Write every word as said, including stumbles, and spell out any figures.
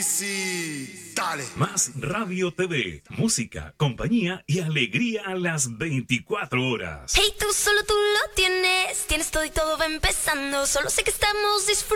sí, dale. Más Radio T V, música, compañía y alegría a las veinticuatro horas. Hey, tú solo tú lo tienes, tienes todo y todo va empezando. Solo sé que estamos disfrutando.